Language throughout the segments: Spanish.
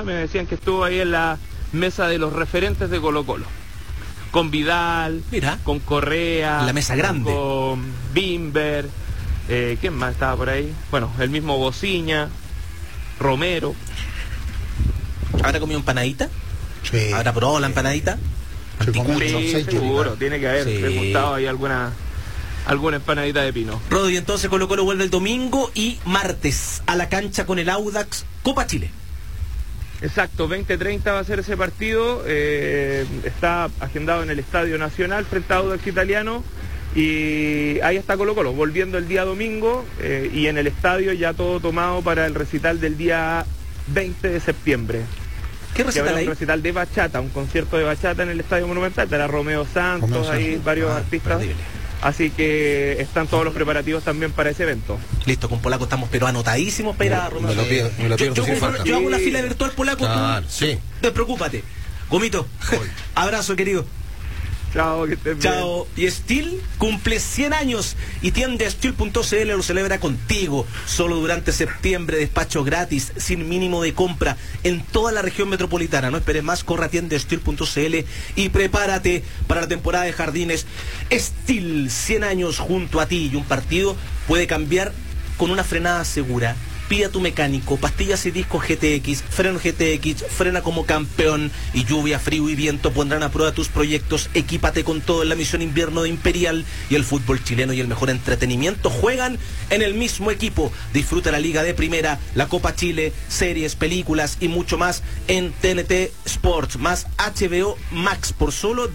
Pantoja, me decían que estuvo ahí en la mesa de los referentes de Colo-Colo. Con Vidal, mira, con Correa, la mesa grande, con Bimber, ¿quién más estaba por ahí? Bueno, el mismo Bociña, Romero. ¿Habrá comido empanadita? Sí. ¿Habrá probado la empanadita? Sí, seguro, tiene que haber. Me ha gustado ahí alguna empanadita de pino. Rodi, entonces Colo-Colo vuelve el domingo y martes a la cancha con el Audax Copa Chile. Exacto, 20:30 va a ser ese partido, está agendado en el Estadio Nacional frente a Audax Italiano, y ahí está Colo-Colo, volviendo el día domingo, y en el estadio ya todo tomado para el recital del día 20 de septiembre. ¿Qué recital hay? Un recital de bachata, un concierto de bachata en el Estadio Monumental, estará Romeo Santos, ahí varios artistas. Perdible. Así que están todos los preparativos también para ese evento. Listo, con Polaco estamos pero anotadísimos para ir a Romeo. Yo hago la fila virtual, Polaco. Claro, sí. Despreocúpate. Gomito, abrazo, querido. Chao, que estés bien. Chao. Y Steel cumple 100 años y tienda Steel.cl lo celebra contigo. Solo durante septiembre, despacho gratis, sin mínimo de compra en toda la región metropolitana. No esperes más, corre a tienda Steel.cl y prepárate para la temporada de jardines. Steel, 100 años junto a ti, y un partido puede cambiar con una frenada segura. Pide a tu mecánico pastillas y discos GTX, freno GTX, frena como campeón, y lluvia, frío y viento pondrán a prueba tus proyectos. Equípate con todo en la misión invierno de Imperial, y el fútbol chileno y el mejor entretenimiento juegan en el mismo equipo. Disfruta la Liga de Primera, la Copa Chile, series, películas y mucho más en TNT Sports más HBO Max por solo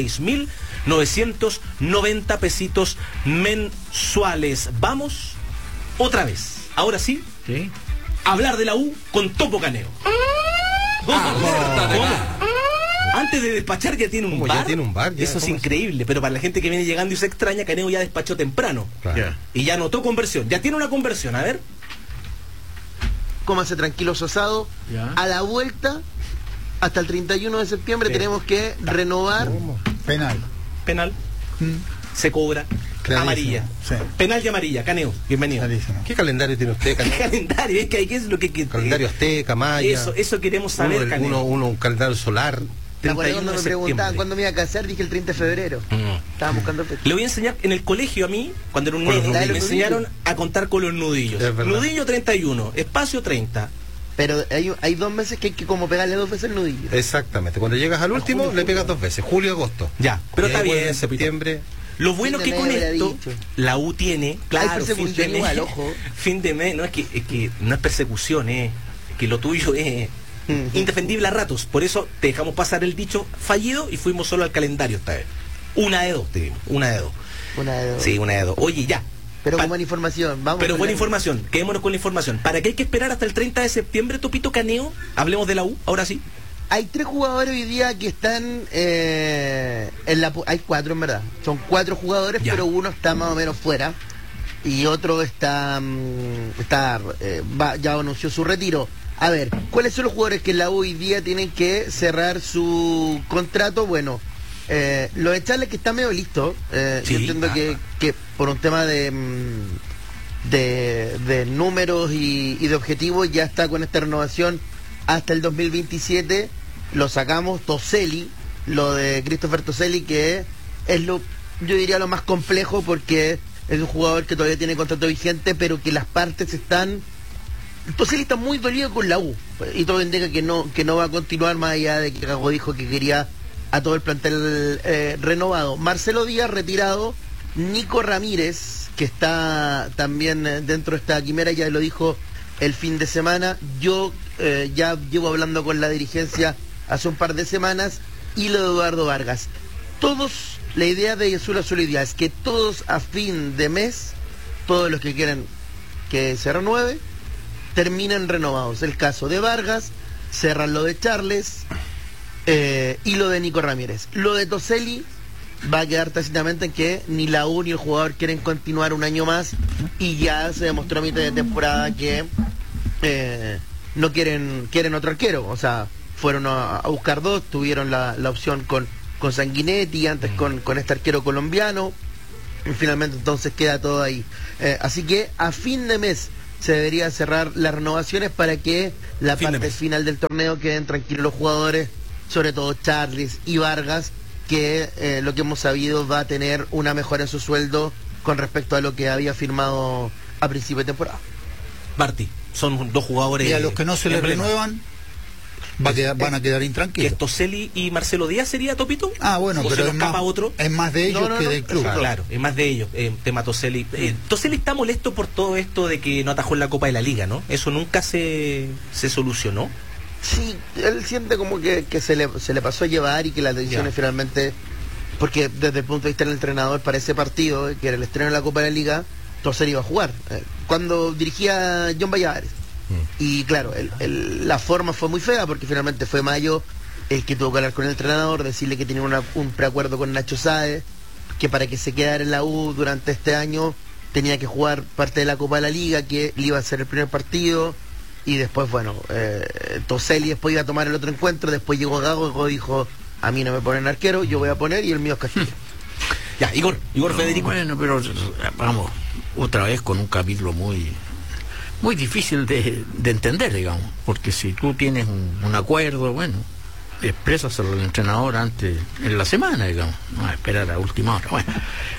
16.990 pesitos mensuales. Vamos otra vez. Ahora sí, hablar de la U con Topo Caneo. Antes de despachar ya tiene un bar. Ya tiene un bar. Eso es increíble, pero para la gente que viene llegando y se extraña, Caneo ya despachó temprano. Claro. Y ya anotó conversión. Ya tiene una conversión, a ver. Cómase tranquilo su asado. A la vuelta, hasta el 31 de septiembre, tenemos que renovar. Penal. Se cobra. Amarilla. Sí. Penal y amarilla. Caneo, bienvenido. Clarísimo. ¿Qué calendario tiene usted, Caneo? ¿Qué calendario? Es que ¿qué es lo que calendario azteca, maya. Eso queremos saber, Caneo. Un calendario solar. Cuando me preguntaban cuándo me iba a casar, dije el 30 de febrero. Estaba buscando fecha. Le voy a enseñar, en el colegio a mí, cuando era un nene, me enseñaron a contar con los nudillos. Nudillo 31, espacio 30. Pero hay 2 meses que hay que como pegarle 2 veces el nudillo. Exactamente. Cuando llegas al último, le pegas 2 veces. Julio, agosto. Ya, pero está bien. Septiembre. Lo bueno que con esto, la U tiene, claro, fin de mes, igual, ojo. Fin de mes, no es que no es persecución, que lo tuyo es indefendible a ratos. Por eso te dejamos pasar el dicho fallido y fuimos solo al calendario esta vez. Una de dos, te dimos, una de dos. Sí, una de dos. Oye, ya. Pero con buena información, vamos. Pero buena información, quedémonos con la información. ¿Para qué hay que esperar hasta el 30 de septiembre, Topito Caneo? Hablemos de la U, ahora sí. Hay 3 jugadores hoy día que están hay 4 en verdad. Son 4 jugadores, pero uno está más o menos fuera y otro ya anunció su retiro. A ver, ¿cuáles son los jugadores que en la U hoy día tienen que cerrar su contrato? Bueno, lo de Charles, que está medio listo. Yo entiendo que por un tema de números y de objetivos ya está con esta renovación hasta el 2027. Lo sacamos. Toselli, lo de Christopher Toselli, que es yo diría lo más complejo, porque es un jugador que todavía tiene contrato vigente, pero que las partes están... Toselli está muy dolido con la U, y todo indica que no va a continuar, más allá de que Gago dijo que quería a todo el plantel renovado. Marcelo Díaz retirado. Nico Ramírez, que está también dentro de esta quimera, ya lo dijo el fin de semana. Yo ya llevo hablando con la dirigencia hace un par de semanas, y lo de Eduardo Vargas. La idea de Azul Idea es que todos a fin de mes, todos los que quieran que se renueve, terminan renovados. El caso de Vargas, cerran lo de Charles, y lo de Nico Ramírez. Lo de Toselli va a quedar tácitamente en que ni la U ni el jugador quieren continuar un año más, y ya se demostró a mitad de temporada que no quieren otro arquero. O sea, fueron a buscar 2, tuvieron la opción con Sanguinetti, antes con este arquero colombiano, y finalmente entonces queda todo ahí. Así que a fin de mes se debería cerrar las renovaciones para que la Fin de parte mes. final del torneo queden tranquilos los jugadores, sobre todo Charles y Vargas, que lo que hemos sabido va a tener una mejora en su sueldo con respecto a lo que había firmado a principio de temporada. Barty, son dos jugadores. Y a los que no se les emblemas. renuevan van a quedar ¿Que intranquilos. es Toselli y Marcelo Díaz sería, Topito? Ah, bueno, ¿O se pero nos es escapa más, otro? es más de ellos que del club. Claro, es más de ellos, tema Toselli. Toselli está molesto por todo esto de que no atajó en la Copa de la Liga, ¿no? Eso nunca se solucionó. Sí, él siente como que se le pasó a llevar y que las decisiones finalmente, porque desde el punto de vista del entrenador para ese partido, que era el estreno de la Copa de la Liga, Toselli iba a jugar. Cuando dirigía John Valladares. Y claro, la forma fue muy fea porque finalmente fue Mayo el que tuvo que hablar con el entrenador, decirle que tenía un preacuerdo con Nacho Sáez, que para que se quedara en la U durante este año tenía que jugar parte de la Copa de la Liga, que le iba a ser el primer partido. Y después, bueno, Toselli después iba a tomar el otro encuentro, después llegó Gago y dijo, a mí no me ponen arquero, yo voy a poner y el mío es Castillo. Ya, Igor Federico. Bueno, pero vamos, otra vez con un capítulo muy difícil de entender, digamos, porque si tú tienes un acuerdo, bueno, exprésaselo al entrenador antes, en la semana, digamos, no a esperar a última hora. Bueno,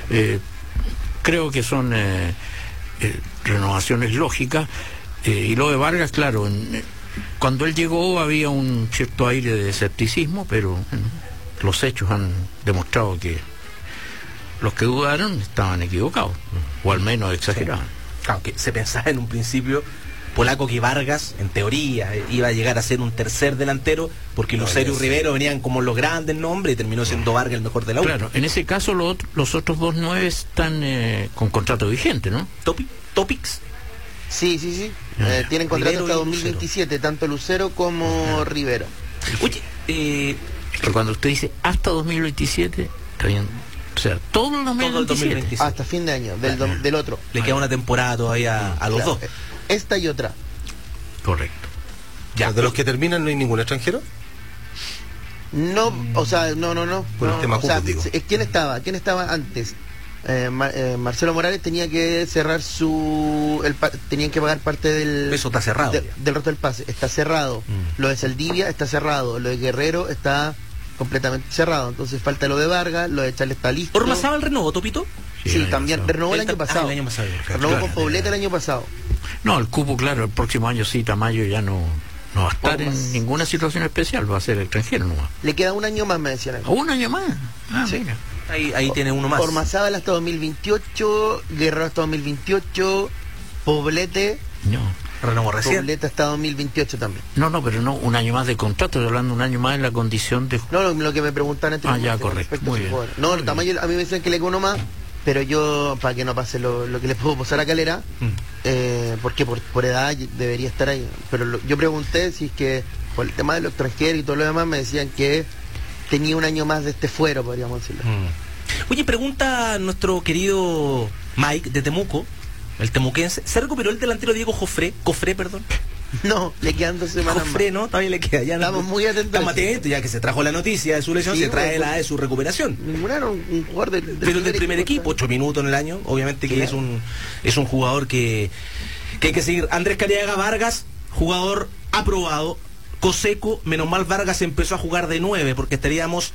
creo que son renovaciones lógicas, y lo de Vargas, claro, cuando él llegó había un cierto aire de escepticismo, pero bueno, los hechos han demostrado que los que dudaron estaban equivocados, o al menos exageraban. Aunque se pensaba en un principio polaco que Vargas, en teoría, iba a llegar a ser un tercer delantero, porque Lucero y Rivero venían como los grandes nombres y terminó siendo Vargas el mejor de la U. Claro, en ese caso los otros dos 9 están con contrato vigente, ¿no? ¿Topics? Sí. Tienen contrato Rivero hasta y 2027, tanto Lucero como Rivero. Oye, Pero cuando usted dice hasta 2027, está bien. O sea, todo el 2027. Hasta fin de año, del otro. le queda una temporada todavía a los dos. Esta y otra. Correcto. Ya, ¿De los que terminan no hay ningún extranjero? No, o sea, no. Por el tema o sea, cupo, digo. ¿Quién estaba antes? Marcelo Morales tenía que cerrar tenían que pagar parte del eso está cerrado. del resto del pase. Está cerrado. Lo de Saldivia está cerrado. Lo de Guerrero está completamente cerrado. Entonces falta lo de Vargas, lo de Charles está listo. ¿Ormazaba el renovó, Topito? Sí, también renovó el año pasado. El año pasado. Renovó con Poblete el año pasado. No, el cupo, claro, el próximo año sí, Tamayo ya no va a estar en ninguna situación especial, va a ser extranjero nomás. Le queda un año más, me decían. ¿A un año más? Sí. Mira. Ahí tiene uno más. Ormazábal hasta 2028, Guerrero hasta 2028, Poblete, No. Renovó recién. Poblete hasta 2028 también. No, pero no, un año más de contrato, estoy hablando un año más en la condición de... No, lo que me preguntan ya, correcto, muy bien. No, el tamaño, a mí me dicen que le queda uno más, pero yo, para que no pase lo que les puedo pasar a Calera, porque por edad debería estar ahí. Pero yo pregunté si es que por el tema de los extranjeros y todo lo demás me decían que tenía un año más de este fuero, podríamos decirlo. Oye, pregunta nuestro querido Mike de Temuco, el temuquense, ¿se recuperó el delantero Diego Cofré, perdón? No, le quedan 2 semanas Cofré, más. ¿no? Todavía le queda. Ya Estamos muy atentos. Estamos atentos, ya que se trajo la noticia de su lesión, Sí, se trae bueno, la de su recuperación. Ninguno un jugador Pero del primer equipo, 8 minutos en el año, obviamente que Claro. es un jugador que hay que seguir. Andrés Cariaga Vargas, jugador aprobado. Coseco, menos mal Vargas empezó a jugar de 9, porque estaríamos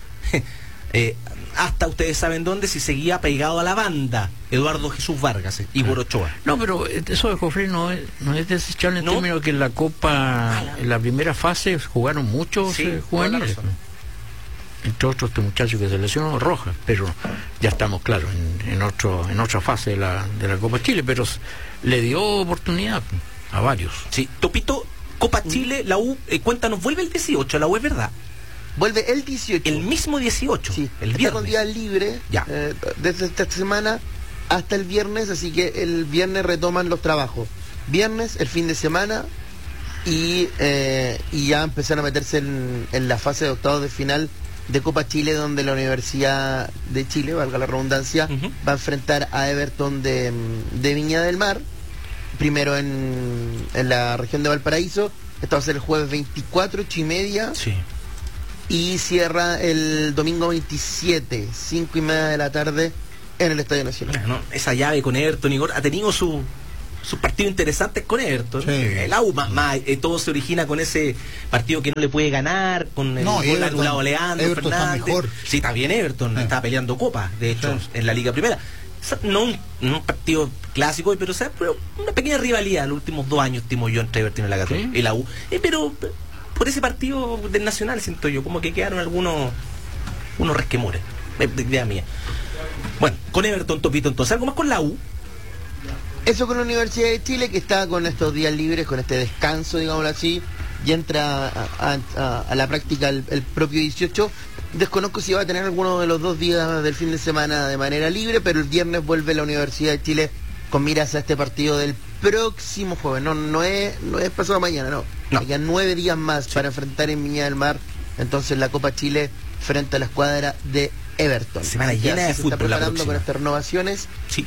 hasta ustedes saben dónde si seguía pegado a la banda. Eduardo Jesús Vargas y Igor Ochoa. No, pero eso de Cofré no es desechable en ¿No? términos que en la Copa, en la primera fase jugaron muchos Sí, juveniles. toda la razón. Entre otros este muchacho que se lesionó, Rojas, pero ya estamos claros en otra fase de la Copa Chile, pero le dio oportunidad a varios. Sí, Topito, Copa Chile, la U, cuéntanos, vuelve el 18, la U es verdad. Vuelve el 18. El mismo 18, Sí, el está viernes. con día libre Ya. desde esta semana hasta el viernes, así que el viernes retoman los trabajos. Viernes, el fin de semana, y ya empezaron a meterse en la fase de octavos de final de Copa Chile, donde la Universidad de Chile, valga la redundancia, va a enfrentar a Everton de Viña del Mar, primero en la región de Valparaíso. Esto va a ser el jueves 24, 8:30. Sí. Y cierra el domingo 27, 5:30 de la tarde, en el Estadio Nacional. Bueno, esa llave con Everton, Igor, ha tenido sus partidos interesantes con Everton. Sí. El AU, todo se origina con ese partido que no le puede ganar, con el No, gol Everton- anulado Leandro Everton está Fernández. mejor. Sí, está bien Everton, está peleando copas, de hecho, Sí. en la Liga Primera. No un partido clásico, pero, pero una pequeña rivalidad los últimos 2 años, estimo yo, entre Everton y la Católica, Sí. y la U. Pero por ese partido del Nacional, siento yo, como que quedaron unos resquemores, de idea mía. Bueno, con Everton, Topito, entonces, ¿algo más con la U? Eso con la Universidad de Chile, que está con estos días libres, con este descanso, digámoslo así, y entra a la práctica el propio 18. Desconozco si va a tener alguno de los 2 días del fin de semana de manera libre, pero el viernes vuelve la Universidad de Chile con miras a este partido del próximo jueves. No es pasado mañana, no. No. Quedan 9 días más para enfrentar en Viña del Mar, entonces la Copa Chile frente a la escuadra de Everton. Semana Así que llena así de se fútbol está la preparando próxima. con estas renovaciones. Sí.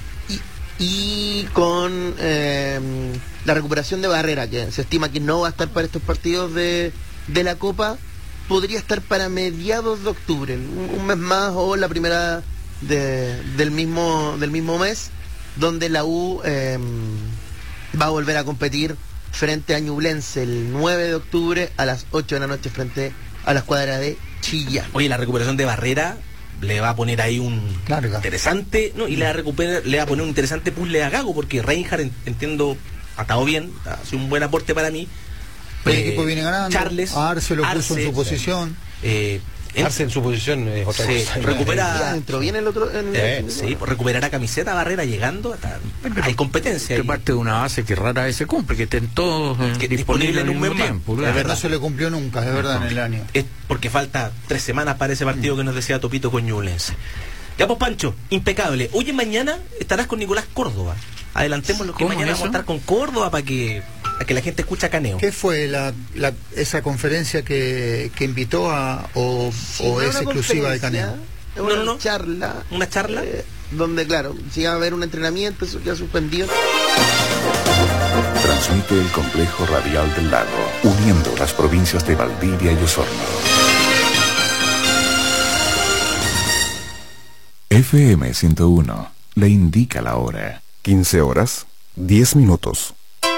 Y con la recuperación de Barrera, que se estima que no va a estar para estos partidos de la Copa, podría estar para mediados de octubre, un mes más o la primera del mismo mes, donde la U va a volver a competir frente a Ñublense el 9 de octubre a las 8 de la noche frente a la escuadra de Chillán. Oye, la recuperación de Barrera le va a poner ahí un Larga. interesante, ¿no? Y le va a poner un interesante puzzle a Gago, porque Reinhardt, entiendo, ha estado bien, ha sido un buen aporte para mí. El equipo viene ganando. Charles, A Arce lo puso en su posición. Arce en su posición es otra Sí, cosa. recupera. Entró bien el otro. Sí, recuperará camiseta Barrera llegando. Hay competencia. Que ahí. parte de una base que rara vez se cumple, que estén todos Que disponibles disponible en un en un mes mismo más. tiempo. Es claro. verdad. No se le cumplió nunca, es verdad, en el año. Es porque falta 3 semanas para ese partido que nos decía Topito con Ñublense. Ya pues, Pancho, impecable. Oye, mañana estarás con Nicolás Córdoba. Adelantemos lo que ¿Cómo mañana es vamos a eso? estar con Córdoba para que la gente escuche a Caneo. ¿Qué fue esa conferencia que invitó o es exclusiva de Caneo? Es una No. charla. ¿Una charla? Donde, claro, si va a haber un entrenamiento, eso ya suspendido. Transmite el Complejo Radial del Lago, uniendo las provincias de Valdivia y Osorno. FM 101 le indica la hora. 15 horas, 10 minutos.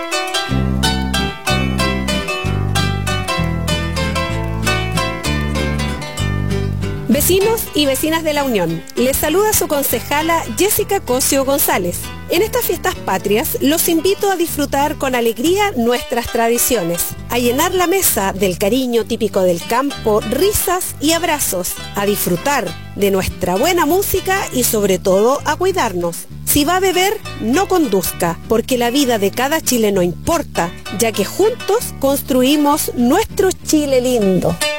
Vecinos y vecinas de la Unión, les saluda su concejala Jessica Cosio González. En estas fiestas patrias los invito a disfrutar con alegría nuestras tradiciones, a llenar la mesa del cariño típico del campo, risas y abrazos, a disfrutar de nuestra buena música y sobre todo a cuidarnos. Si va a beber, no conduzca, porque la vida de cada chileno importa, ya que juntos construimos nuestro Chile lindo.